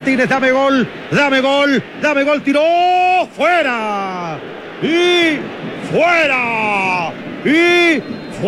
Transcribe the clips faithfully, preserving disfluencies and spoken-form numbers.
Martínez, dame gol, dame gol, dame gol, tiró, fuera, y fuera, y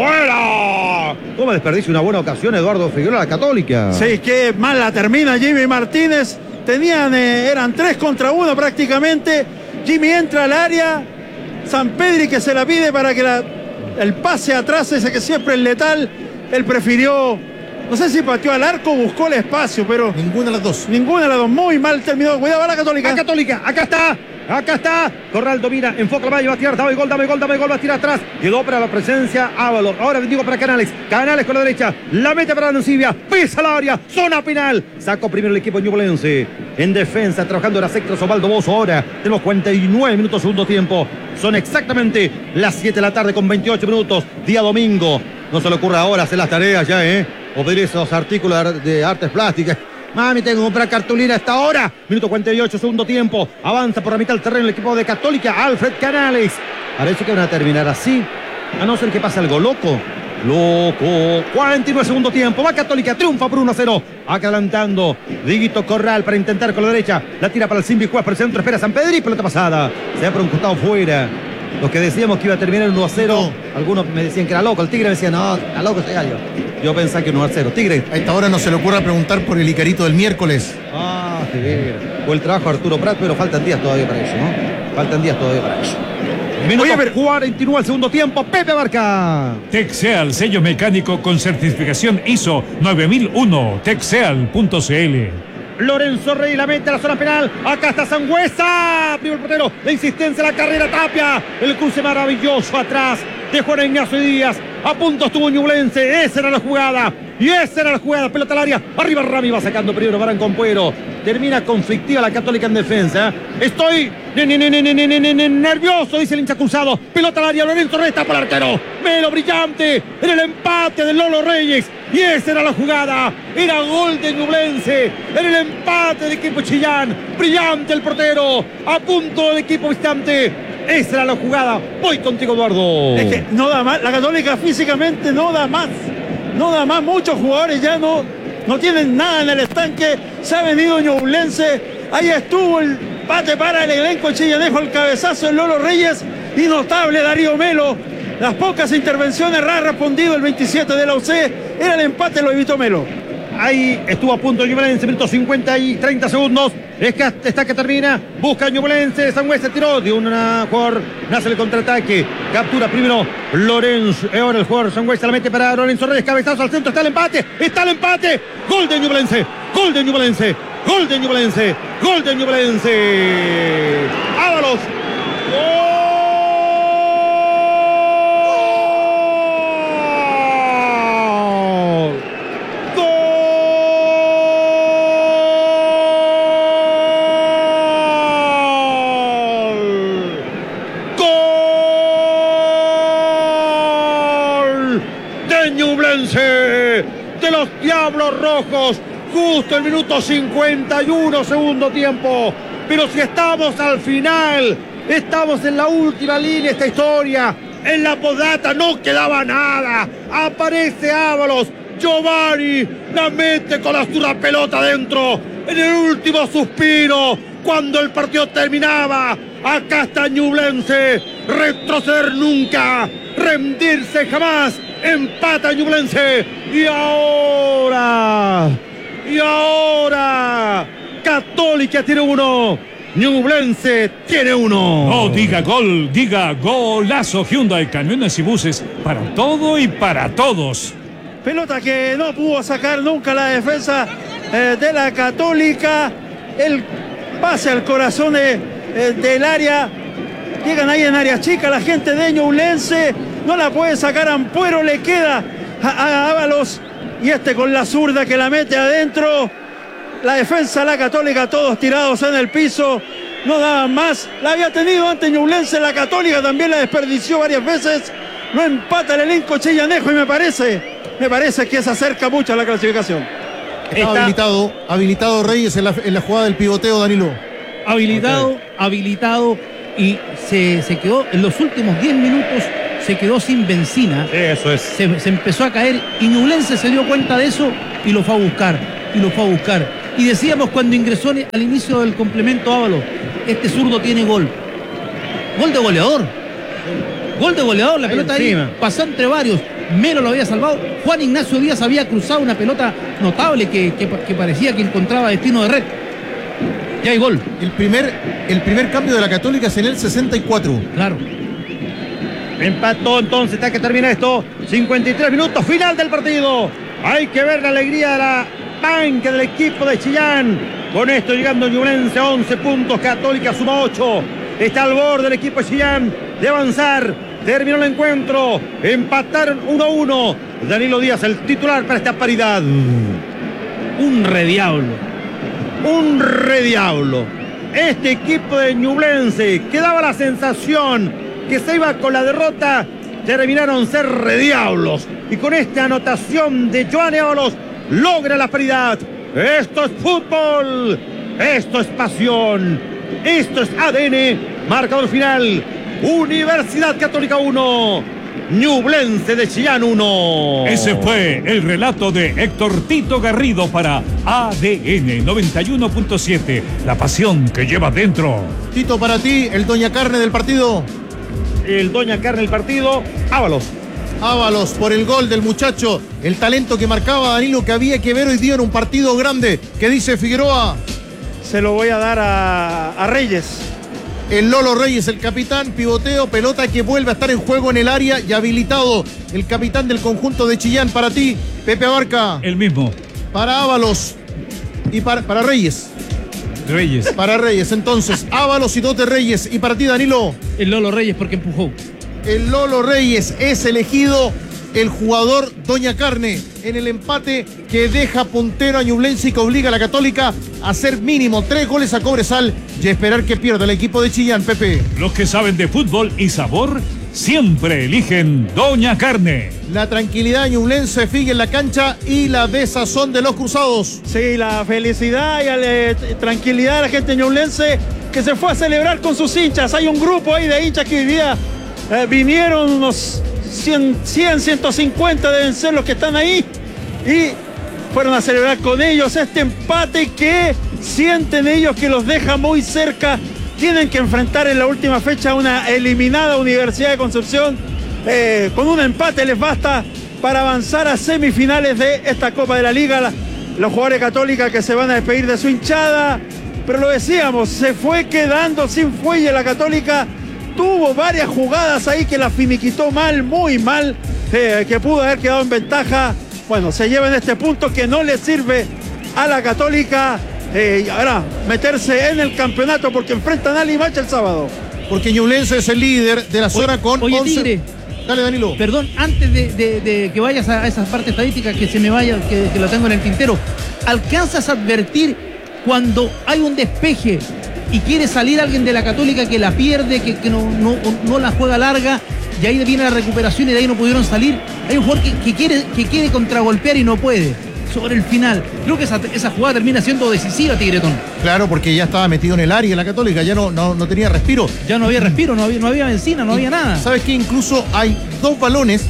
fuera. ¿Cómo desperdicia una buena ocasión Eduardo Figueroa, la Católica? Sí, qué mal la termina Jimmy Martínez. Tenían, eh, eran tres contra uno prácticamente. Jimmy entra al área, Sampedri que se la pide para que la, el pase atrás, ese que siempre es letal, él prefirió, no sé si pateó al arco o buscó el espacio, pero ninguna de las dos. Ninguna de las dos, muy mal terminó. Cuidado a la Católica. La Católica, acá está. Acá está, Corral domina, enfoca el valle, va a tirar, dame gol, dame gol, dame gol, va a tirar atrás, quedó para la presencia Ábalos, ahora bendigo para Canales, Canales con la derecha, la mete para Ancibia, pisa el área, zona penal, sacó primero el equipo ñublense, en defensa, trabajando en la secta Osvaldo Bozo, ahora tenemos cuarenta y nueve minutos, segundo tiempo, son exactamente las siete de la tarde con veintiocho minutos, día domingo, no se le ocurra ahora hacer las tareas ya, eh, o pedir esos artículos de artes plásticas. Mami, tengo que comprar cartulina a esta hora. Minuto cuarenta y ocho, segundo tiempo. Avanza por la mitad del terreno el equipo de Católica. Alfred Canales. Parece que van a terminar así. A no ser que pase algo loco. Loco. cuarenta y nueve, segundo tiempo. Va Católica. Triunfa por uno a cero. Acá adelantando. Diguito Corral para intentar con la derecha. La tira para el Simbi. Juega por el centro. Espera San Pedri. Pelota pasada. Se ha por un costado fuera. Los que decíamos que iba a terminar en uno a cero. Algunos me decían que era loco. El Tigre me decía, no, está loco ese gallo. Yo pensaba que uno a cero. Tigre. A esta hora no se le ocurra preguntar por el Icarito del miércoles. Ah, de veras. O el trabajo de Arturo Prat, pero faltan días todavía para eso, ¿no? Faltan días todavía para eso. Minuto Oye, pero... cuarenta y nueve al segundo tiempo. Pepe Barca. Texeal, sello mecánico con certificación I S O nueve mil uno. Texeal punto c l. Lorenzo Rey la mete a la zona penal. Acá está Sangüesa. Primero el portero. La insistencia, la carrera Tapia. El cruce maravilloso atrás de Juan Ignacio Díaz. A punto estuvo Ñublense. Esa era la jugada. Y esa era la jugada. Pelota al área. Arriba Rami va sacando primero Barán Compuero. Termina conflictiva la Católica en defensa. Estoy ne, ne, ne, ne, ne, ne, ne, ne, nervioso, dice el hincha cruzado. Pelota al área. Lorenzo Rey está por el arquero. Melo brillante en el empate de Lolo Reyes. Y esa era la jugada. Era gol de Ñublense. En el empate del equipo Chillán. Brillante el portero. A punto del equipo visitante. Esa era la jugada. Voy contigo, Eduardo. Es que no da más. La Católica físicamente no da más. No da más. Muchos jugadores ya no, no tienen nada en el estanque. Se ha venido Ñublense. Ahí estuvo el pate para el elenco chillanejo. El cabezazo de Lolo Reyes. Y notable Darío Melo. Las pocas intervenciones ha respondido el veintisiete de la U C. Era el empate, lo evitó Melo. Ahí estuvo a punto Ñublense, minutos cincuenta y treinta segundos. Es que está que termina. Busca Ñublense. Sangüesa tiró de una jugador. Nace el contraataque. Captura primero Lorenzo. Ahora el jugador Sangüesa la mete para Lorenzo Reyes. Cabezazo al centro. Está el empate. Está el empate. Gol de Ñublense. Gol de Ñublense. Gol de Ñublense. Gol de Ñublense. Ábalos. ¡Gol! De los Diablos Rojos, justo el minuto cincuenta y uno, segundo tiempo. Pero si estamos al final, estamos en la última línea de esta historia. En la postdata no quedaba nada. Aparece Ábalos, Giovanni la mete con la zurda pelota adentro. En el último suspiro, cuando el partido terminaba. Acá está Ñublense, retroceder nunca, rendirse jamás. Empata Ñublense. Y ahora, y ahora, Católica tiene uno, Ñublense tiene uno. No diga gol, diga golazo. Hyundai, camiones y buses, para todo y para todos. Pelota que no pudo sacar nunca la defensa eh, de la Católica. El pase al corazón de, eh, del área. Llegan ahí en área chica la gente de Ñublense. No la puede sacar Ampuero, le queda a Ábalos. Y este con la zurda que la mete adentro. La defensa de la Católica, todos tirados en el piso. No daban más. La había tenido antes Ñublense, la Católica también la desperdició varias veces. No empata el elenco chillanejo y me parece, me parece que se acerca mucho a la clasificación. Está, Está habilitado, habilitado Reyes en la, en la jugada del pivoteo, Danilo. Habilitado, okay. habilitado y se, se quedó en los últimos diez minutos. Se quedó sin benzina. Eso es. Se, se empezó a caer y Ñublense se dio cuenta de eso y lo fue a buscar. Y lo fue a buscar. Y decíamos cuando ingresó al inicio del complemento Ábalos, este zurdo tiene gol. Gol de goleador. Gol de goleador, la ahí pelota encima. ahí pasó entre varios. Melo lo había salvado. Juan Ignacio Díaz había cruzado una pelota notable que, que, que parecía que encontraba destino de red. Ya hay gol. El primer, el primer cambio de la Católica es en el sesenta y cuatro. Claro. Empató entonces, hasta que termina esto. cincuenta y tres minutos, final del partido. Hay que ver la alegría de la banca del equipo de Chillán. Con esto llegando Ñublense a once puntos, Católica suma ocho. Está al borde del equipo de Chillán de avanzar. Terminó el encuentro. Empataron uno a uno. Danilo Díaz, el titular para esta paridad. Un rediablo. Un rediablo. Este equipo de Ñublense que daba la sensación que se iba con la derrota, terminaron ser rediablos. Y con esta anotación de Joan Ábalos logra la paridad. Esto es fútbol. Esto es pasión. Esto es A D N. Marcador final. Universidad Católica uno. Ñublense de Chillán uno. Ese fue el relato de Héctor Tito Garrido para A D N noventa y uno punto siete. La pasión que lleva dentro. Tito, para ti, el Doña Carne del partido. El Doña Carne del partido, Ábalos. Ábalos, por el gol del muchacho, el talento que marcaba Danilo, que había que ver hoy día en un partido grande. ¿Qué dice Figueroa? Se lo voy a dar a, a Reyes. El Lolo Reyes, el capitán, pivoteo, pelota que vuelve a estar en juego en el área y habilitado el capitán del conjunto de Chillán. Para ti, Pepe Abarca. El mismo. Para Ábalos y para, para Reyes. Reyes. Para Reyes, entonces, Ábalos y Dote Reyes. Y para ti, Danilo. El Lolo Reyes porque empujó. El Lolo Reyes es elegido el jugador Doña Carne en el empate que deja puntero a Ñublense y que obliga a la Católica a hacer mínimo tres goles a Cobresal y esperar que pierda el equipo de Chillán, Pepe. Los que saben de fútbol y sabor siempre eligen Doña Carne. La tranquilidad de Ñublense sigue en la cancha y la desazón de los cruzados. Sí, la felicidad y la eh, tranquilidad de la gente ñublense que se fue a celebrar con sus hinchas. Hay un grupo ahí de hinchas que hoy día eh, vinieron unos cien, ciento cincuenta deben ser los que están ahí y fueron a celebrar con ellos este empate que sienten ellos que los deja muy cerca. Tienen que enfrentar en la última fecha una eliminada Universidad de Concepción. Eh, con un empate les basta para avanzar a semifinales de esta Copa de la Liga. La, los jugadores Católicas que se van a despedir de su hinchada, pero lo decíamos, se fue quedando sin fuelle la Católica. Tuvo varias jugadas ahí que la finiquitó mal, muy mal, eh, que pudo haber quedado en ventaja. Bueno, se lleva en este punto que no le sirve a la Católica eh, y ahora meterse en el campeonato porque enfrentan a Limache el sábado. Porque Ñublense es el líder de la zona Oye, con oye, once. Tigre. Dale, Danilo. Perdón, antes de, de, de que vayas a esa parte estadística, que se me vaya, que, que lo tengo en el tintero, ¿alcanzas a advertir cuando hay un despeje y quiere salir alguien de la Católica que la pierde, que, que no, no, no la juega larga, y ahí viene la recuperación y de ahí no pudieron salir? Hay un jugador que, que, quiere, que quiere contragolpear y no puede. Sobre el final, creo que esa, esa jugada termina siendo decisiva, Tigretón. Claro, porque ya estaba metido en el área la Católica, ya no, no, no tenía respiro. Ya no había respiro, no había, no había benzina, no había nada. ¿Sabes qué? Incluso hay dos balones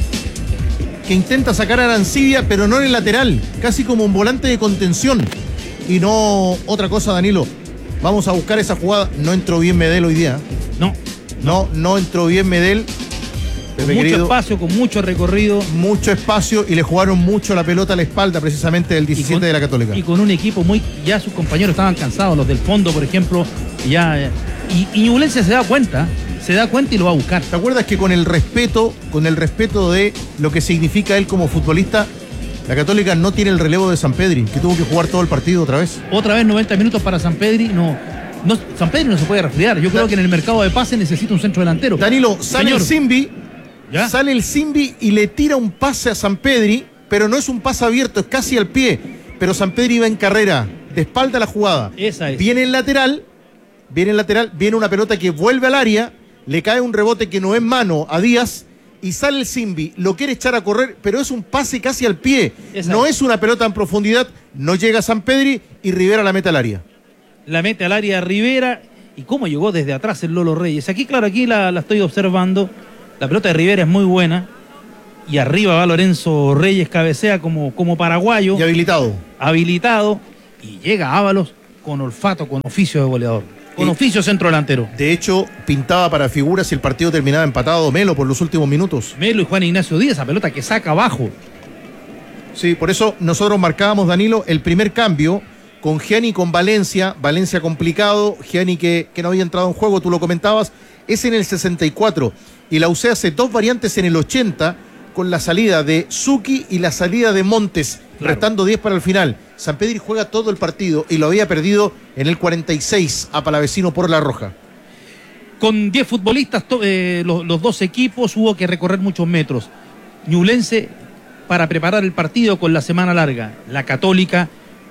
que intenta sacar a Arancibia, pero no en el lateral, casi como un volante de contención. Y no otra cosa, Danilo. Vamos a buscar esa jugada. No entró bien Medel hoy día. No. No, no entró bien Medel. Con Pepe mucho querido, espacio, con mucho recorrido. mucho espacio y le jugaron mucho la pelota a la espalda precisamente del diecisiete con, de la Católica. Y con un equipo muy... Ya sus compañeros estaban cansados, los del fondo, por ejemplo. Ya, y, y Ñublense se da cuenta, se da cuenta y lo va a buscar. ¿Te acuerdas que con el respeto, con el respeto de lo que significa él como futbolista, la Católica no tiene el relevo de Sampedri, que tuvo que jugar todo el partido otra vez? Otra vez noventa minutos para Sampedri, no... no Sampedri no se puede resfriar. Yo creo que en el mercado de pases necesita un centro delantero. Danilo, sale Señor. el Simbi, ¿Ya? sale el Simbi y le tira un pase a Sampedri, pero no es un pase abierto, es casi al pie. Pero Sampedri va en carrera, de espalda a la jugada. Esa es. Viene el lateral, viene el lateral, viene una pelota que vuelve al área, le cae un rebote que no es mano a Díaz y sale el Simbi, lo quiere echar a correr, pero es un pase casi al pie. Esa no es. es una pelota en profundidad, no llega Sampedri y Rivera la mete al área. La mete al área Rivera. ¿Y cómo llegó desde atrás el Lolo Reyes? Aquí, claro, aquí la, la estoy observando. La pelota de Rivera es muy buena. Y arriba va Lorenzo Reyes, cabecea como, como paraguayo. Y habilitado. Habilitado. Y llega Ábalos con olfato, con oficio de goleador, con y, oficio centro delantero. De hecho, pintaba para figuras si el partido terminaba empatado Melo por los últimos minutos. Melo y Juan Ignacio Díaz, esa pelota que saca abajo. Sí, por eso nosotros marcábamos, Danilo, el primer cambio con Gianni, con Valencia. Valencia complicado, Gianni que, que no había entrado en juego, tú lo comentabas, es en el sesenta y cuatro. Y la U C hace dos variantes en el ochenta, con la salida de Zucchi y la salida de Montes, claro, restando diez para el final. Sampedri juega todo el partido y lo había perdido en el cuarenta y seis a Palavecino por la roja. Con diez futbolistas, eh, los, los dos equipos, hubo que recorrer muchos metros. Ñublense para preparar el partido con la semana larga. La Católica,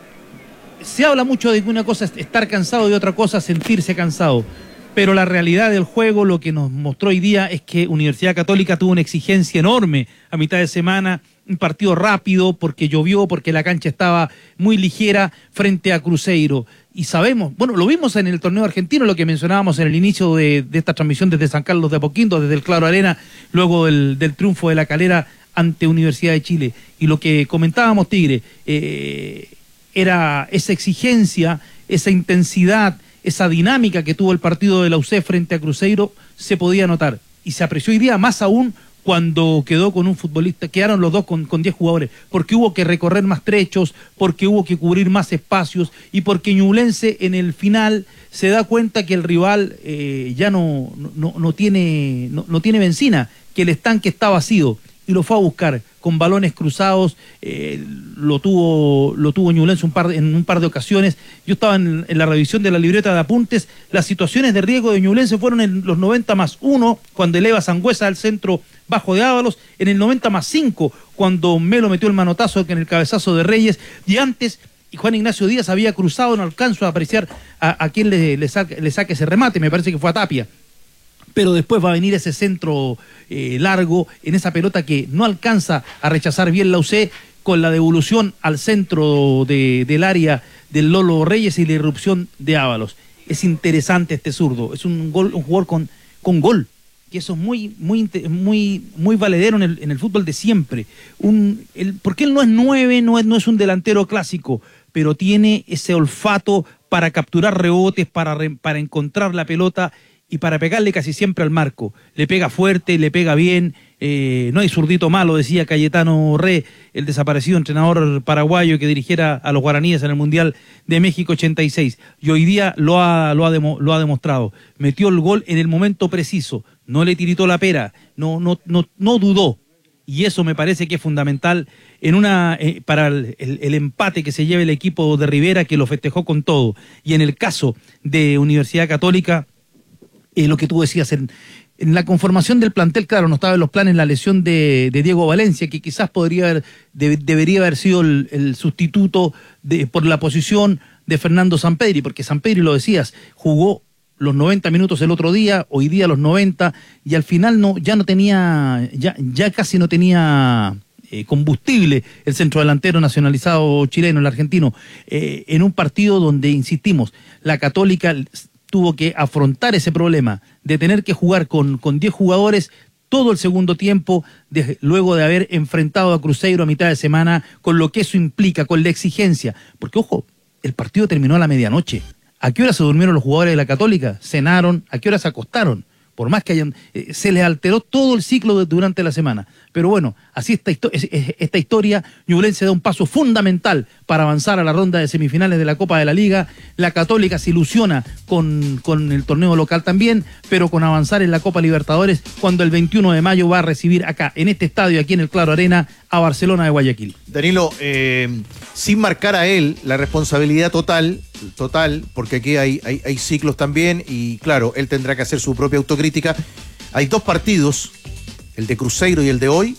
se habla mucho de que una cosa es estar cansado y otra cosa sentirse cansado. Pero la realidad del juego, lo que nos mostró hoy día, es que Universidad Católica tuvo una exigencia enorme a mitad de semana, un partido rápido, porque llovió, porque la cancha estaba muy ligera frente a Cruzeiro. Y sabemos, bueno, lo vimos en el torneo argentino, lo que mencionábamos en el inicio de, de esta transmisión desde San Carlos de Apoquindo, desde el Claro Arena, luego del, del triunfo de La Calera ante Universidad de Chile. Y lo que comentábamos, Tigre, eh, era esa exigencia, esa intensidad, esa dinámica que tuvo el partido de la U C frente a Cruzeiro, se podía notar. Y se apreció hoy día más aún cuando quedó con un futbolista, quedaron los dos con, con diez jugadores, porque hubo que recorrer más trechos, porque hubo que cubrir más espacios, y porque Ñublense en el final se da cuenta que el rival eh, ya no, no, no, tiene, no, no tiene benzina, que el estanque está vacío, y lo fue a buscar con balones cruzados. eh, lo tuvo lo tuvo Ñublense un par de, en un par de ocasiones. Yo estaba en, en la revisión de la libreta de apuntes. Las situaciones de riesgo de Ñublense fueron en los noventa más uno, cuando eleva Sangüesa al centro bajo de Ábalos, en el noventa más cinco, cuando Melo metió el manotazo en el cabezazo de Reyes, y antes y Juan Ignacio Díaz había cruzado, no alcanzo a apreciar a, a quién le, le, saque, le saque ese remate, me parece que fue a Tapia. Pero después va a venir ese centro eh, largo, en esa pelota que no alcanza a rechazar bien la U C, con la devolución al centro de, del área del Lolo Reyes y la irrupción de Ábalos. Es interesante este zurdo, es un, gol, un jugador con, con gol, y eso es muy, muy, muy, muy valedero en el, en el fútbol de siempre. Un, el, porque él no es nueve, no es, no es un delantero clásico, pero tiene ese olfato para capturar rebotes, para, re, para encontrar la pelota y para pegarle casi siempre al marco. Le pega fuerte, le pega bien, eh, no hay zurdito malo, decía Cayetano Re, el desaparecido entrenador paraguayo que dirigiera a los guaraníes en el Mundial de México ochenta y seis. Y hoy día lo ha, lo ha, demo, lo ha demostrado. Metió el gol en el momento preciso, no le tiritó la pera, no, no, no, no dudó. Y eso me parece que es fundamental en una eh, para el, el, el empate que se lleve el equipo de Rivera, que lo festejó con todo. Y en el caso de Universidad Católica, Eh, lo que tú decías, en, en la conformación del plantel, claro, no estaba en los planes la lesión de, de Diego Valencia, que quizás podría haber, de, debería haber sido el, el sustituto de, por la posición de Fernando Sampedri, porque Sampedri, lo decías, jugó los noventa minutos el otro día, hoy día los noventa, y al final no, ya no tenía, ya, ya casi no tenía eh, combustible el centrodelantero nacionalizado chileno, el argentino, eh, en un partido donde, insistimos, la Católica tuvo que afrontar ese problema de tener que jugar con, con diez jugadores todo el segundo tiempo, de, luego de haber enfrentado a Cruzeiro a mitad de semana, con lo que eso implica, con la exigencia. Porque, ojo, el partido terminó a la medianoche. ¿A qué hora se durmieron los jugadores de la Católica? Cenaron, ¿a qué hora se acostaron? Por más que hayan, eh, se les alteró todo el ciclo de, durante la semana. Pero bueno, así esta, esta historia, Ñublense da un paso fundamental para avanzar a la ronda de semifinales de la Copa de la Liga. La Católica se ilusiona con, con el torneo local también, pero con avanzar en la Copa Libertadores, cuando el veintiuno de mayo va a recibir acá, en este estadio, aquí en el Claro Arena, a Barcelona de Guayaquil. Danilo, eh, sin marcar a él la responsabilidad total, total, porque aquí hay, hay, hay ciclos también, y claro, él tendrá que hacer su propia autocrítica. Hay dos partidos, el de Cruzeiro y el de hoy,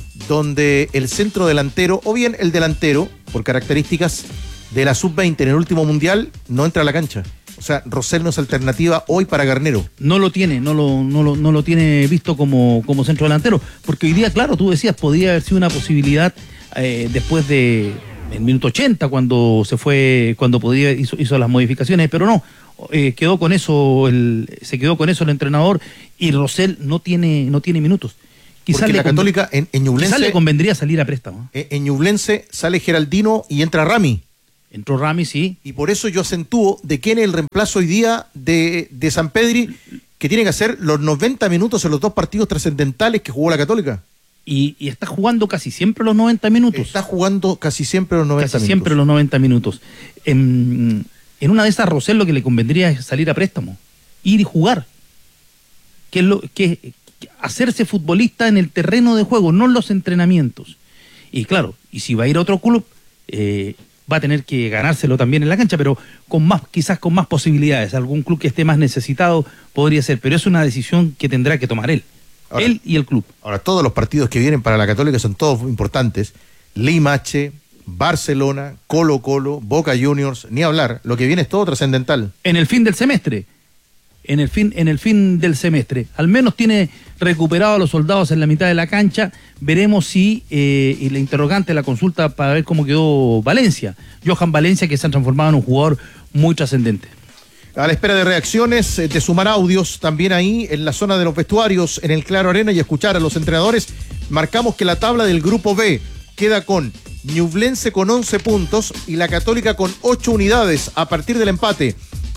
donde el centro delantero, o bien el delantero, por características de la sub veinte en el último mundial, no entra a la cancha. O sea, Rosell no es alternativa hoy para Garnero. No lo tiene, no lo, no lo, no lo tiene visto como, como centro delantero, porque hoy día, claro, tú decías, podría haber sido una posibilidad eh, después de el minuto ochenta, cuando se fue, cuando podía, hizo, hizo las modificaciones, pero no, eh, quedó con eso, el, se quedó con eso el entrenador, y Rosell no tiene, no tiene minutos. Quizás porque la Católica en, en Ñublense, quizás le convendría salir a préstamo. En, en Ñublense sale Geraldino y entra Rami. Entró Rami, sí. Y por eso yo acentúo de quién es el reemplazo hoy día de, de Sampedri, que tiene que hacer los noventa minutos en los dos partidos trascendentales que jugó la Católica. Y, y está jugando casi siempre los noventa minutos. Está jugando casi siempre los noventa casi minutos. siempre los noventa minutos. En, en una de esas, Rosell lo que le convendría es salir a préstamo, ir y jugar. Que es lo que hacerse futbolista en el terreno de juego, no en los entrenamientos. Y claro, y si va a ir a otro club, eh, va a tener que ganárselo también en la cancha, pero con más, quizás con más posibilidades. Algún club que esté más necesitado podría ser, pero es una decisión que tendrá que tomar él. Ahora, él y el club. Ahora, todos los partidos que vienen para la Católica son todos importantes. Limache, Barcelona, Colo Colo, Boca Juniors, ni hablar. Lo que viene es todo trascendental. En el fin del semestre. En el fin, en el fin del semestre. Al menos tiene recuperado a los soldados en la mitad de la cancha. Veremos si, eh, y la interrogante, la consulta para ver cómo quedó Valencia. Johan Valencia, que se ha transformado en un jugador muy trascendente. A la espera de reacciones, de sumar audios también ahí en la zona de los vestuarios, en el Claro Arena, y escuchar a los entrenadores, marcamos que la tabla del grupo B queda con Ñublense con once puntos y la Católica con ocho unidades a partir del empate.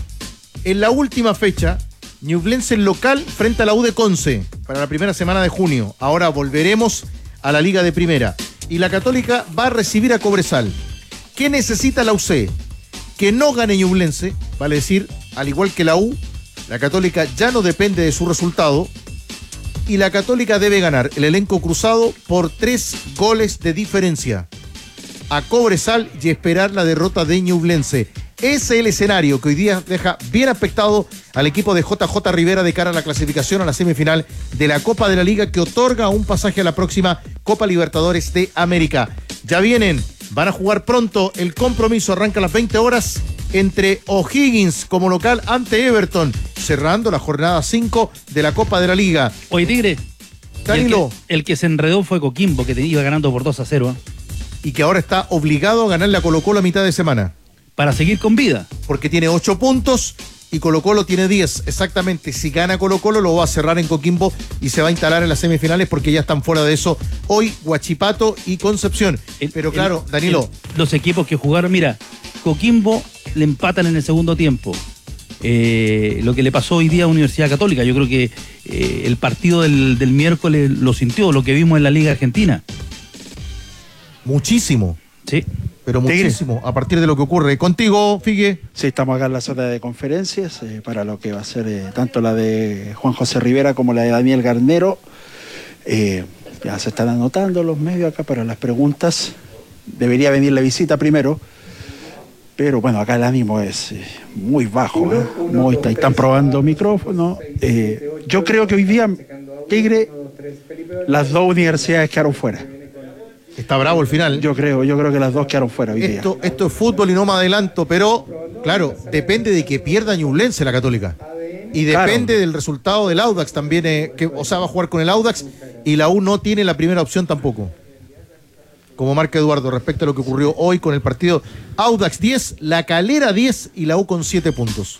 En la última fecha, Ñublense local frente a la U de Conce para la primera semana de junio. Ahora volveremos a la Liga de Primera. Y la Católica va a recibir a Cobresal. ¿Qué necesita la U C? Que no gane Ñublense, vale decir, al igual que la U, la Católica ya no depende de su resultado y la Católica debe ganar el elenco cruzado por tres goles de diferencia a Cobresal y esperar la derrota de Ñublense. Ese es el escenario que hoy día deja bien aspectado al equipo de J J Rivera de cara a la clasificación a la semifinal de la Copa de la Liga, que otorga un pasaje a la próxima Copa Libertadores de América. Ya vienen, van a jugar pronto, el compromiso arranca a las veinte horas entre O'Higgins como local ante Everton, cerrando la jornada cinco de la Copa de la Liga. Oye, Tigre, Danilo. El que, el que se enredó fue Coquimbo, que te iba ganando por dos a cero. ¿eh? Y que ahora está obligado a ganarle a Colo Colo a mitad de semana. Para seguir con vida. Porque tiene ocho puntos y Colo Colo tiene diez. Exactamente, si gana Colo Colo lo va a cerrar en Coquimbo y se va a instalar en las semifinales porque ya están fuera de eso hoy Huachipato y Concepción. El, Pero claro, el, Danilo. El, los equipos que jugaron, mira, Coquimbo le empatan en el segundo tiempo. Eh, lo que le pasó hoy día a Universidad Católica, yo creo que eh, el partido del, del miércoles lo sintió, lo que vimos en la Liga Argentina. Muchísimo. Sí. Pero muchísimo, Tigre, a partir de lo que ocurre. Contigo, Figue. Sí, estamos acá en la zona de conferencias, eh, para lo que va a ser eh, tanto la de Juan José Rivera como la de Daniel Garnero. Eh, ya se están anotando los medios acá para las preguntas. Debería venir la visita primero, pero bueno, acá el ánimo es eh, muy bajo. ¿eh? Muy, están probando micrófono. Eh, yo creo que hoy día, Tigre, las dos universidades quedaron fuera. Está bravo el final. Yo creo, yo creo que las dos quedaron fuera hoy esto, día. Esto es fútbol y no me adelanto, pero claro, depende de que pierda Ñublense la Católica. Y depende claro. del resultado del Audax también, eh, que, o sea, va a jugar con el Audax y la U no tiene la primera opción tampoco. Como marca Eduardo, respecto a lo que ocurrió hoy con el partido Audax diez, La Calera diez y la U con siete puntos.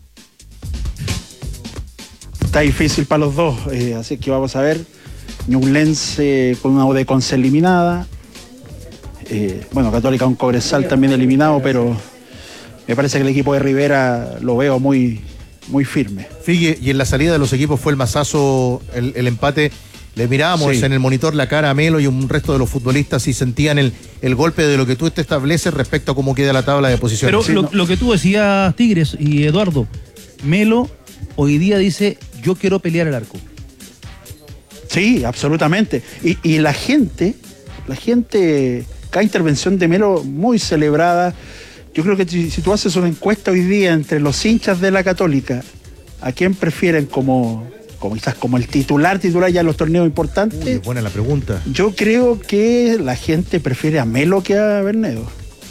Está difícil para los dos, eh, así que vamos a ver. Ñublense con una U de Conce eliminada. Eh, bueno, Católica con Cobresal también eliminado, pero me parece que el equipo de Rivera lo veo muy, muy firme. Figue, y en la salida de los equipos fue el mazazo, el, el empate. Le mirábamos sí. en el monitor la cara a Melo y un resto de los futbolistas y sentían el, el golpe de lo que tú te estableces respecto a cómo queda la tabla de posiciones. Pero sí, lo, no. lo que tú decías, Tigres y Eduardo, Melo hoy día dice, yo quiero pelear el arco. Sí, absolutamente. Y, y la gente, la gente, cada intervención de Melo muy celebrada. Yo creo que si, si tú haces una encuesta hoy día entre los hinchas de la Católica, ¿a quién prefieren como, como quizás como el titular, titular ya en los torneos importantes? Uy, buena la pregunta. Yo creo que la gente prefiere a Melo que a Bernedo.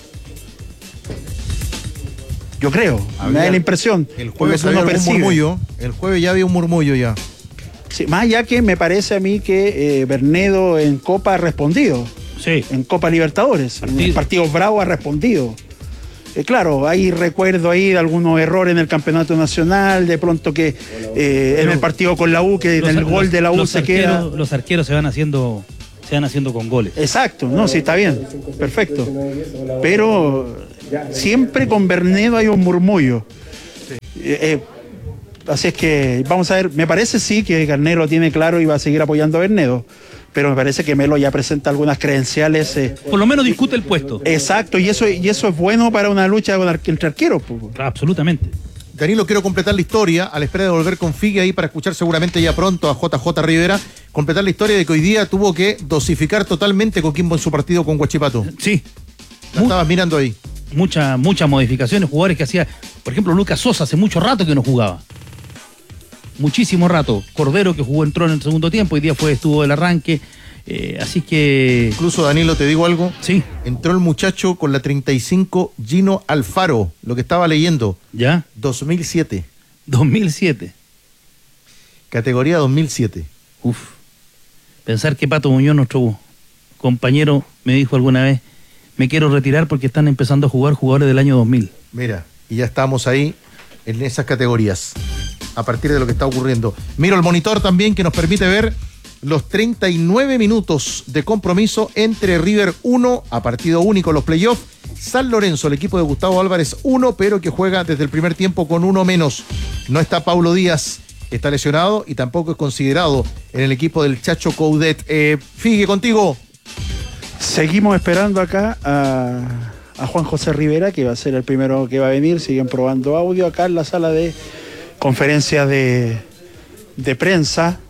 Yo creo, había, me da la impresión. El jueves había un murmullo, el jueves ya había un murmullo ya. Sí, más allá que me parece a mí que eh, Bernedo en Copa ha respondido. Sí. En Copa Libertadores. Partido. En partidos bravos ha respondido. Eh, claro, hay recuerdo ahí de algunos errores en el campeonato nacional, de pronto que eh, en el partido con la U, que en el gol de la U se queda. Los arqueros se van haciendo, se van haciendo con goles. Exacto, no, sí, está bien, perfecto. Pero siempre con Bernedo hay un murmullo. Sí. Eh, eh, así es que vamos a ver, me parece sí que Garnero lo tiene claro y va a seguir apoyando a Bernedo, pero me parece que Melo ya presenta algunas credenciales. Eh, Por lo menos discute el puesto. Exacto, y eso, y eso es bueno para una lucha con ar entre arqueros. Pues. Absolutamente. Danilo, quiero completar la historia, a la espera de volver con Figue ahí para escuchar seguramente ya pronto a J J Rivera, completar la historia de que hoy día tuvo que dosificar totalmente Coquimbo en su partido con Huachipato. Sí. La estabas mirando ahí. Muchas muchas modificaciones, jugadores que hacía, por ejemplo, Lucas Sosa hace mucho rato que no jugaba. Muchísimo rato. Cordero que jugó, entró en el segundo tiempo, hoy día fue, estuvo el arranque. Eh, así que... Incluso, Danilo, te digo algo. Sí. Entró el muchacho con la treinta y cinco, Gino Alfaro, lo que estaba leyendo. ¿Ya? dos mil siete. dos mil siete. Categoría dos mil siete. Uf. Pensar que Pato Muñoz, nuestro compañero, me dijo alguna vez, me quiero retirar porque están empezando a jugar jugadores del año dos mil. Mira, y ya estamos ahí en esas categorías, a partir de lo que está ocurriendo. Miro el monitor también que nos permite ver los treinta y nueve minutos de compromiso entre River uno, a partido único los playoffs, San Lorenzo, el equipo de Gustavo Álvarez uno, pero que juega desde el primer tiempo con uno menos. No está Paulo Díaz, está lesionado y tampoco es considerado en el equipo del Chacho Coudet. Eh, Figue, contigo. Seguimos esperando acá a, a Juan José Rivera, que va a ser el primero que va a venir. Siguen probando audio acá en la sala de conferencia de, de prensa.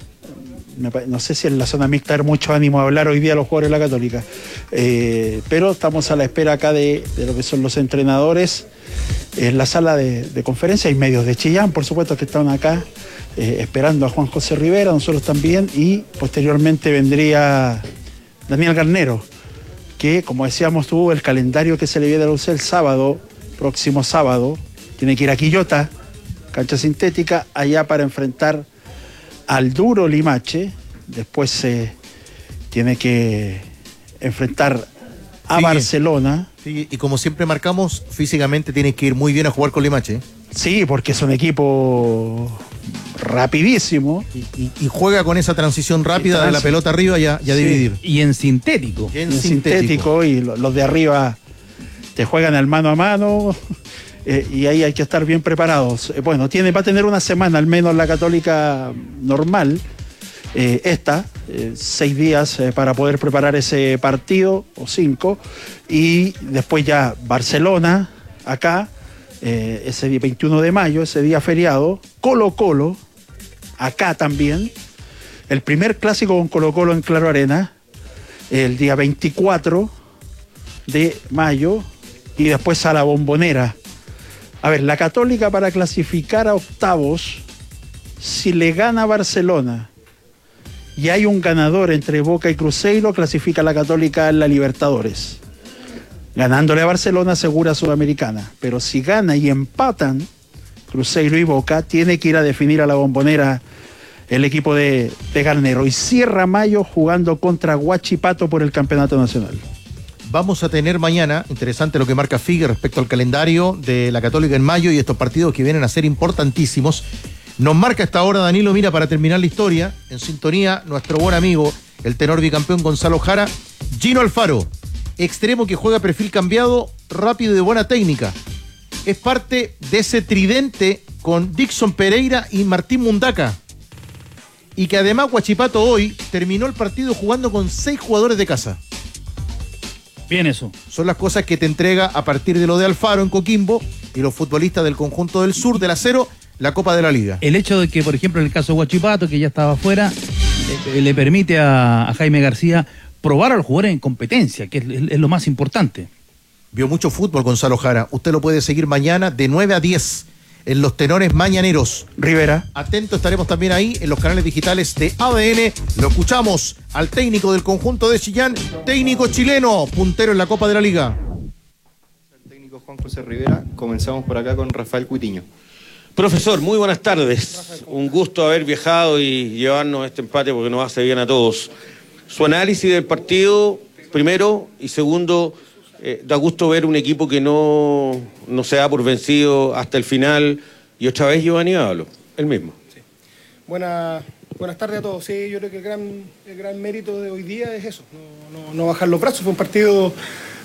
No sé si en la zona mixta hay mucho ánimo a hablar hoy día los jugadores de la Católica, eh, pero estamos a la espera acá de, de lo que son los entrenadores en la sala de, de conferencia. Hay medios de Chillán, por supuesto, que están acá eh, esperando a Juan José Rivera, nosotros también, y posteriormente vendría Daniel Garnero, que, como decíamos tú, el calendario que se le viene a usar el sábado, próximo sábado, tiene que ir a Quillota, cancha sintética, allá para enfrentar al duro Limache. Después se eh, tiene que enfrentar a sí, Barcelona. Sí, y como siempre marcamos, físicamente tiene que ir muy bien a jugar con Limache. Sí, porque es un equipo rapidísimo. Y, y, y juega con esa transición rápida de la pelota arriba y a, y a sí. dividir. Y en sintético. Y en, en sintético. sintético. Y los de arriba te juegan al mano a mano. Eh, y ahí hay que estar bien preparados. Eh, bueno, tiene, va a tener una semana al menos la Católica normal, eh, esta, eh, seis días eh, para poder preparar ese partido, o cinco, y después ya Barcelona, acá, eh, ese día veintiuno de mayo, ese día feriado, Colo Colo, acá también, el primer clásico con Colo Colo en Claro Arena, el día veinticuatro de mayo, y después a la Bombonera. A ver, la Católica para clasificar a octavos, si le gana a Barcelona y hay un ganador entre Boca y Cruzeiro, clasifica a la Católica en la Libertadores. Ganándole a Barcelona asegura Sudamericana. Pero si gana y empatan Cruzeiro y Boca, tiene que ir a definir a la Bombonera el equipo de, de Garnero. Y cierra mayo jugando contra Huachipato por el Campeonato Nacional. Vamos a tener mañana, interesante lo que marca Figue respecto al calendario de la Católica en mayo y estos partidos que vienen a ser importantísimos. Nos marca esta hora, Danilo, mira, para terminar la historia, en sintonía, nuestro buen amigo, el tenor bicampeón Gonzalo Jara, Gino Alfaro, extremo que juega perfil cambiado, rápido y de buena técnica. Es parte de ese tridente con Dixon Pereira y Martín Mundaca. Y que además Huachipato hoy terminó el partido jugando con seis jugadores de casa. Bien eso. Son las cosas que te entrega a partir de lo de Alfaro en Coquimbo y los futbolistas del conjunto del sur del acero, la Copa de la Liga. El hecho de que, por ejemplo, en el caso de Huachipato, que ya estaba afuera, le, le permite a, a Jaime García probar a los jugadores en competencia, que es, es, es lo más importante. Vio mucho fútbol Gonzalo Jara. Usted lo puede seguir mañana de nueve a diez en los tenores mañaneros. Rivera. Atento estaremos también ahí en los canales digitales de A D N. Lo escuchamos al técnico del conjunto de Chillán, técnico chileno, puntero en la Copa de la Liga. El técnico Juan José Rivera. Comenzamos por acá con Rafael Cuitiño. Profesor, muy buenas tardes. Un gusto haber viajado y llevarnos este empate porque nos hace bien a todos. Su análisis del partido, primero, y segundo, eh, da gusto ver un equipo que no, no se da por vencido hasta el final. Y otra vez Giovanni Ábalos, el mismo. Sí. Buena, buenas tardes a todos. Sí, yo creo que el gran, el gran mérito de hoy día es eso, no, no, no bajar los brazos. Fue un partido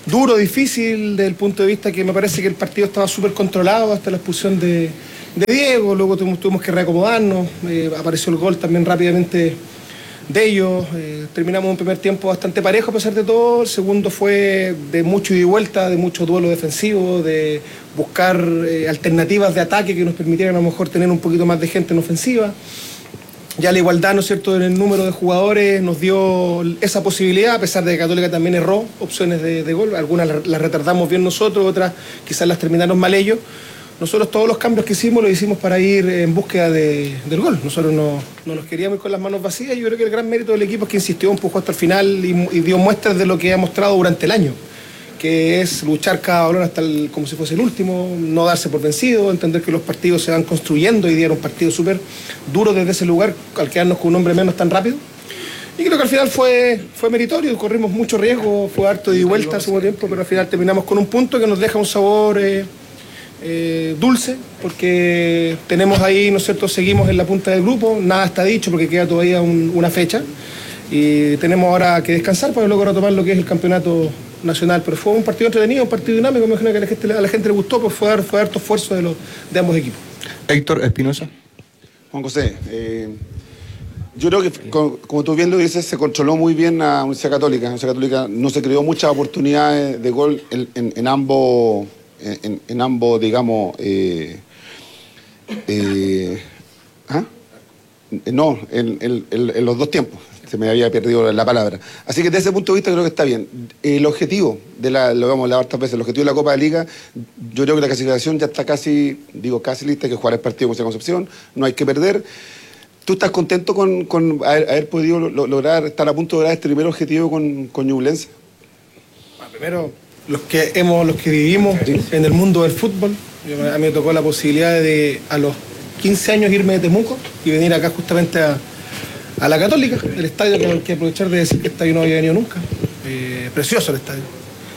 duro, difícil, desde el punto de vista que me parece que el partido estaba súper controlado hasta la expulsión de, de Diego, luego tuvimos, tuvimos que reacomodarnos, eh, apareció el gol también rápidamente de ellos, eh, terminamos un primer tiempo bastante parejo a pesar de todo, el segundo fue de mucho ida y vuelta, de mucho duelo defensivo, de buscar eh, alternativas de ataque que nos permitieran a lo mejor tener un poquito más de gente en ofensiva. Ya la igualdad, ¿no es cierto?, en el número de jugadores nos dio esa posibilidad, a pesar de que Católica también erró opciones de, de gol, algunas las retardamos bien nosotros, otras quizás las terminaron mal ellos. Nosotros todos los cambios que hicimos los hicimos para ir en búsqueda de, del gol. Nosotros no, no nos queríamos ir con las manos vacías. Yo creo que el gran mérito del equipo es que insistió, empujó hasta el final y, y dio muestras de lo que ha mostrado durante el año, que es luchar cada balón hasta el, como si fuese el último, no darse por vencido, entender que los partidos se van construyendo. Hoy día era un partido súper duro desde ese lugar, al quedarnos con un hombre menos tan rápido. Y creo que al final fue, fue meritorio, corrimos mucho riesgo, fue harto de vuelta al segundo tiempo, pero al final terminamos con un punto que nos deja un sabor eh, eh, dulce, porque tenemos ahí, ¿no es cierto?, seguimos en la punta del grupo, nada está dicho porque queda todavía un, una fecha, y tenemos ahora que descansar para luego retomar lo que es el campeonato nacional. Pero fue un partido entretenido, un partido dinámico, me imagino que a la gente, a la gente le gustó, pues fue, fue harto esfuerzo de, los, de ambos equipos. Héctor Espinosa. Juan José, eh, yo creo que, como, como tú bien lo dices, se controló muy bien a Universidad Católica. La Universidad Católica no se creó muchas oportunidades de gol en, en, en ambos, en, en ambos, digamos, eh, eh, ¿ah? no, en, en, en los dos tiempos. Se me había perdido la palabra. Así que desde ese punto de vista creo que está bien. El objetivo, de la, lo vamos a hablar hartas veces, el objetivo de la Copa de Liga, yo creo que la clasificación ya está casi, digo casi lista, hay que jugar el partido con Concepción, no hay que perder. ¿Tú estás contento con, con haber, haber podido lo, lograr, estar a punto de lograr este primer objetivo con, con Ñublense? Bueno, primero, los que, hemos, los que vivimos ¿sí? en el mundo del fútbol, yo, a mí me tocó la posibilidad de a los quince años irme de Temuco y venir acá justamente a a la Católica, el estadio que hay que aprovechar de decir que el estadio no había venido nunca. Eh, precioso el estadio.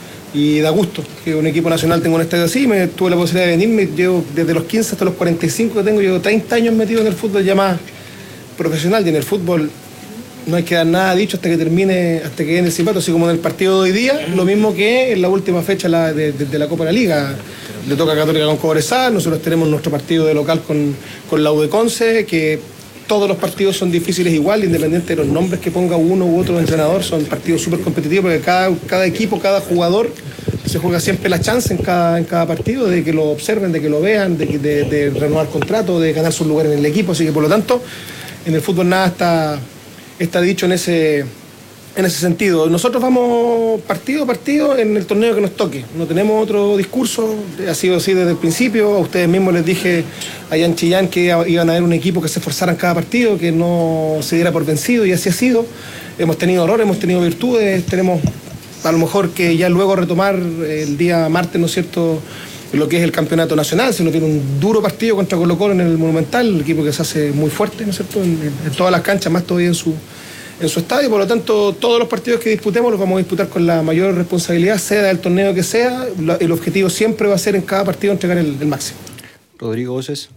Y da gusto que un equipo nacional tenga un estadio así. Me tuve la posibilidad de venirme, llevo desde los quince hasta los cuarenta y cinco que tengo, llevo treinta años metido en el fútbol ya más profesional, y en el fútbol no hay que dar nada dicho hasta que termine, hasta que viene el silbato, así como en el partido de hoy día, lo mismo que en la última fecha la de, de, de la Copa de la Liga. Le toca a Católica con Cobresal, nosotros tenemos nuestro partido de local con, con la U de Conce, que todos los partidos son difíciles igual, independiente de los nombres que ponga uno u otro entrenador, son partidos súper competitivos porque cada, cada equipo, cada jugador se juega siempre la chance en cada, en cada partido de que lo observen, de que lo vean, de, de, de renovar contrato, de ganar su lugar en el equipo. Así que por lo tanto, en el fútbol nada está, está dicho en ese, en ese sentido. Nosotros vamos partido a partido en el torneo que nos toque, no tenemos otro discurso, ha sido así desde el principio. A ustedes mismos les dije allá en Chillán que iban a haber un equipo que se esforzara en cada partido, que no se diera por vencido, y así ha sido. Hemos tenido errores, hemos tenido virtudes, tenemos a lo mejor que ya luego retomar el día martes, ¿no es cierto?, lo que es el campeonato nacional. Se nos tiene un duro partido contra Colo-Colo en el Monumental, el equipo que se hace muy fuerte, ¿no es cierto?, en, en todas las canchas, más todavía en su, en su estadio. Por lo tanto, todos los partidos que disputemos los vamos a disputar con la mayor responsabilidad, sea del torneo que sea. El objetivo siempre va a ser en cada partido entregar el, el máximo. Rodrigo Voces.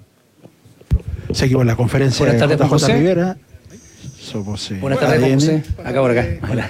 Seguimos la conferencia. Buenas tardes, de J J José. Rivera. Somos, eh, Buenas tardes, A D N. José. Acá por acá. Hola.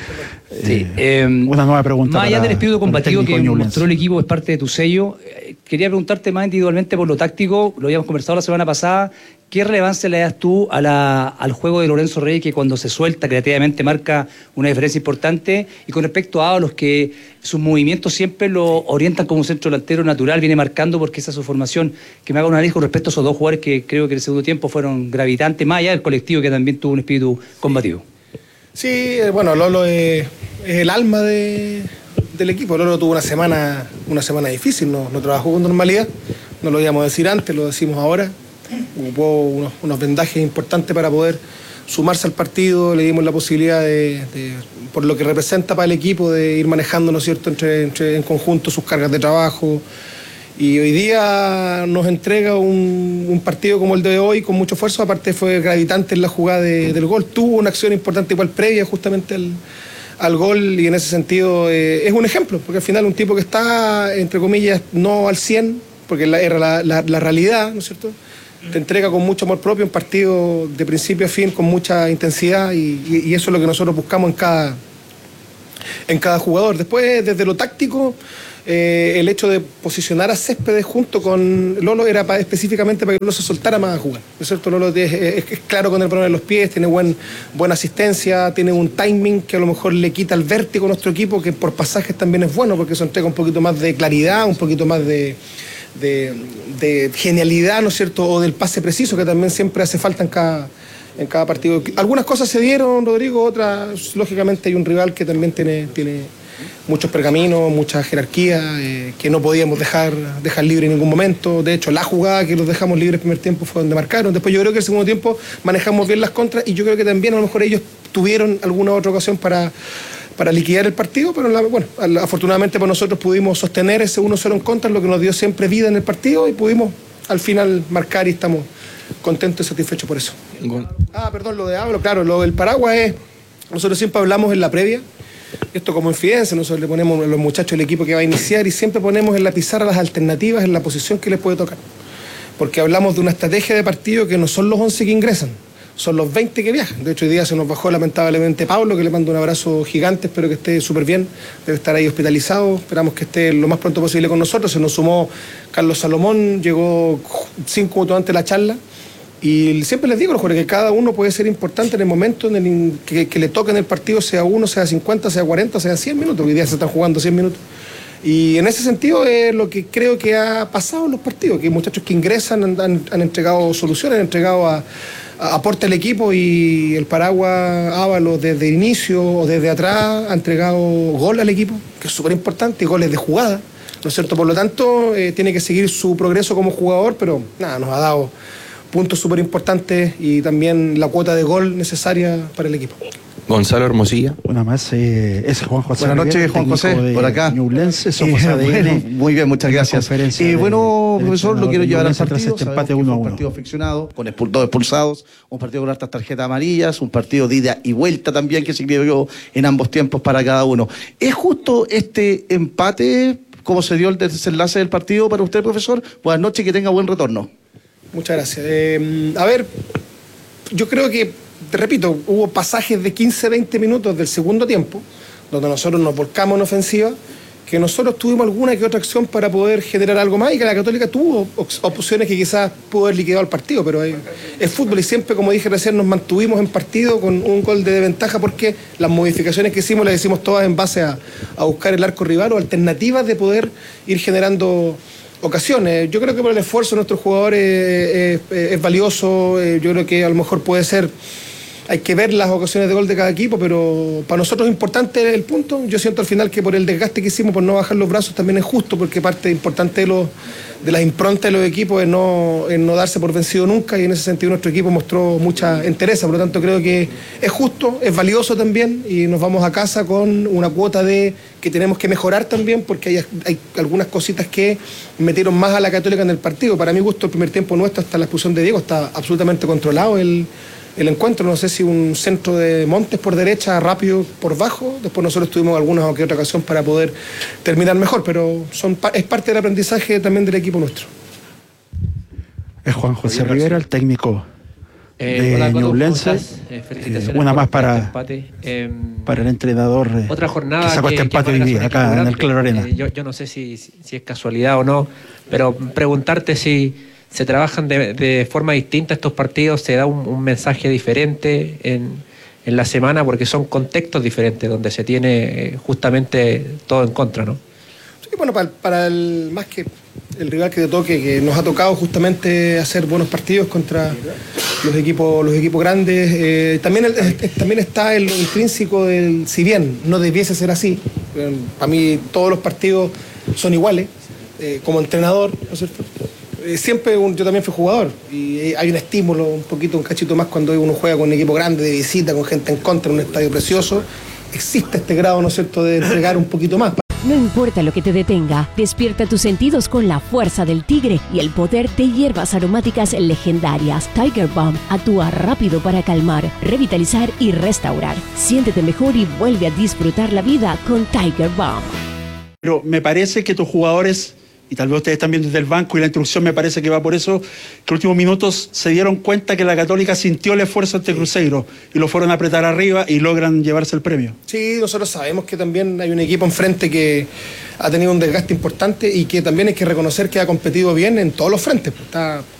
Sí, eh, una nueva pregunta. Más allá del espíritu combativo que Ñublense. mostró el equipo, es parte de tu sello. eh, Quería preguntarte más individualmente por lo táctico, lo habíamos conversado la semana pasada. ¿Qué relevancia le das tú a la, al juego de Lorenzo Reyes, que cuando se suelta creativamente marca una diferencia importante? Y con respecto a los que sus movimientos siempre lo orientan como un centro delantero natural, viene marcando porque esa es su formación. Que me haga una lista con respecto a esos dos jugadores que creo que en el segundo tiempo fueron gravitantes, más allá del colectivo que también tuvo un espíritu combativo. Sí, bueno, Lolo es, es el alma de, del equipo. Lolo tuvo una semana, una semana difícil, no, no trabajó con normalidad, no lo íbamos a decir antes, lo decimos ahora. Ocupó unos, unos vendajes importantes para poder sumarse al partido, le dimos la posibilidad de, de, por lo que representa para el equipo, de ir manejando, ¿no es cierto?, entre, entre, en conjunto sus cargas de trabajo. Y hoy día nos entrega un, un partido como el de hoy con mucho esfuerzo. Aparte fue gravitante en la jugada de, del gol, tuvo una acción importante igual previa justamente al, al gol, y en ese sentido eh, es un ejemplo, porque al final un tipo que está, entre comillas, no al cien, porque la, era la, la, la realidad, ¿no es cierto?, te entrega con mucho amor propio un partido de principio a fin, con mucha intensidad, y, y, y eso es lo que nosotros buscamos en cada, en cada jugador. Después, desde lo táctico, eh, el hecho de posicionar a Céspedes junto con Lolo era pa, específicamente para que Lolo se soltara más a jugar, ¿no es cierto? Lolo es, es, es claro con el balón en los pies, tiene buen, buena asistencia, tiene un timing que a lo mejor le quita el vértigo a nuestro equipo, que por pasajes también es bueno, porque eso entrega un poquito más de claridad, un poquito más de, de, de genialidad, ¿no es cierto? O del pase preciso, que también siempre hace falta en cada... en cada partido. Algunas cosas se dieron, Rodrigo, otras, lógicamente hay un rival que también tiene, tiene muchos pergaminos, mucha jerarquía, eh, que no podíamos dejar, dejar libre en ningún momento. De hecho, la jugada que los dejamos libres el primer tiempo fue donde marcaron. Después yo creo que el segundo tiempo manejamos bien las contras y yo creo que también a lo mejor ellos tuvieron alguna otra ocasión para, para liquidar el partido, pero la, bueno, afortunadamente para nosotros pudimos sostener ese uno cero en contra, lo que nos dio siempre vida en el partido y pudimos al final marcar y estamos contentos y satisfechos por eso. Ah, perdón, lo de Ábalo, claro, lo del paraguas es, nosotros siempre hablamos en la previa, esto como infidencia, nosotros le ponemos a los muchachos del equipo que va a iniciar y siempre ponemos en la pizarra las alternativas en la posición que les puede tocar, porque hablamos de una estrategia de partido que no son los once que ingresan, son los veinte que viajan. De hecho, hoy día se nos bajó lamentablemente Pablo, que le mando un abrazo gigante, espero que esté súper bien, debe estar ahí hospitalizado, esperamos que esté lo más pronto posible con nosotros. Se nos sumó Carlos Salomón, llegó cinco minutos antes de la charla, y siempre les digo, los jugadores, que cada uno puede ser importante en el momento en el que, que le toque en el partido, sea uno, sea cincuenta, sea cuarenta, sea cien minutos, hoy día se están jugando cien minutos. Y en ese sentido es lo que creo que ha pasado en los partidos, que hay muchachos que ingresan han, han, han entregado soluciones, han entregado a, a, aporte al equipo, y el paraguas Ábalo desde el inicio o desde atrás ha entregado gol al equipo, que es súper importante, y goles de jugada, ¿no es cierto? Por lo tanto, eh, tiene que seguir su progreso como jugador, pero nada, nos ha dado puntos súper importantes y también la cuota de gol necesaria para el equipo. Gonzalo Hermosilla. Una más, eh, es Juan José. Buenas noches, Rivera, Juan José, por acá. Ñublense, somos eh, A D N. Bueno, muy bien, muchas gracias. Eh, bueno, de, profesor, lo quiero llevar al partido. Este empate uno a un uno. partido friccionado, con expul dos expulsados, un partido con hartas tarjetas amarillas, un partido de ida y vuelta también que se escribió en ambos tiempos para cada uno. ¿Es justo este empate, cómo se dio el desenlace del partido para usted, profesor? Buenas noches y que tenga buen retorno. Muchas gracias. Eh, a ver, yo creo que, te repito, hubo pasajes de quince, veinte minutos del segundo tiempo, donde nosotros nos volcamos en ofensiva, que nosotros tuvimos alguna que otra acción para poder generar algo más, y que la Católica tuvo opciones que quizás pudo haber liquidado el partido, pero es, es fútbol, y siempre, como dije recién, nos mantuvimos en partido con un gol de ventaja, porque las modificaciones que hicimos las hicimos todas en base a, a buscar el arco rival o alternativas de poder ir generando ocasiones. Yo creo que por el esfuerzo de nuestros jugadores es, es, es valioso. Yo creo que a lo mejor puede ser, hay que ver las ocasiones de gol de cada equipo, pero para nosotros es importante el punto. Yo siento al final que por el desgaste que hicimos, por no bajar los brazos, también es justo, porque parte importante de, los, de las improntas de los equipos es no, es no darse por vencido nunca, y en ese sentido nuestro equipo mostró mucha entereza. Por lo tanto, creo que es justo, es valioso también, y nos vamos a casa con una cuota de que tenemos que mejorar también, porque hay, hay algunas cositas que metieron más a la Católica en el partido. Para mi gusto, el primer tiempo nuestro, hasta la expulsión de Diego, está absolutamente controlado el el encuentro. No sé si un centro de Montes por derecha, rápido por bajo, después nosotros tuvimos alguna o que otra ocasión para poder terminar mejor, pero son, es parte del aprendizaje también del equipo nuestro. Es Juan José Rivera, el técnico eh, de hola, Ñublense. Eh, felicitaciones una más por para, este empate. Eh, para el entrenador eh, otra jornada que sacó que, este empate que hoy día, acá grande, en el Claro Arena. Eh, yo, yo no sé si, si es casualidad o no, pero preguntarte si se trabajan de, de forma distinta estos partidos, se da un, un mensaje diferente en, en la semana, porque son contextos diferentes donde se tiene justamente todo en contra, ¿no? Sí, bueno, para, para el más que el rival que te toque, que nos ha tocado justamente hacer buenos partidos contra los equipos los equipos grandes, eh, también, el, eh, también está el intrínseco del, si bien no debiese ser así, eh, para mí todos los partidos son iguales, eh, como entrenador, ¿no es cierto? Siempre un, yo también fui jugador, y hay un estímulo un poquito, un cachito más cuando uno juega con un equipo grande de visita, con gente en contra, en un estadio precioso. Existe este grado, ¿no es cierto?, de entregar un poquito más. No importa lo que te detenga, despierta tus sentidos con la fuerza del tigre y el poder de hierbas aromáticas legendarias. Tiger Balm actúa rápido para calmar, revitalizar y restaurar. Siéntete mejor y vuelve a disfrutar la vida con Tiger Balm. Pero me parece que tus jugadores y tal vez ustedes están viendo desde el banco y la instrucción me parece que va por eso, que en los últimos minutos se dieron cuenta que la Católica sintió el esfuerzo ante Cruzeiro y lo fueron a apretar arriba y logran llevarse el premio. Sí, nosotros sabemos que también hay un equipo enfrente que ha tenido un desgaste importante y que también hay que reconocer que ha competido bien en todos los frentes. Está